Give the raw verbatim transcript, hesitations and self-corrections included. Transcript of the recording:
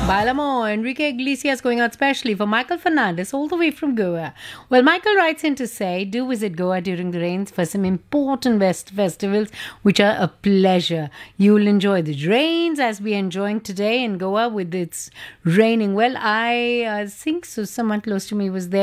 Balamo, Enrique Iglesias going out specially for Michael Fernandez all the way from Goa. Well, Michael writes in to say, do visit Goa during the rains for some important West festivals, which are a pleasure. You'll enjoy the rains as we're enjoying today in Goa with its raining. Well, I uh, think so. Someone close to me was there.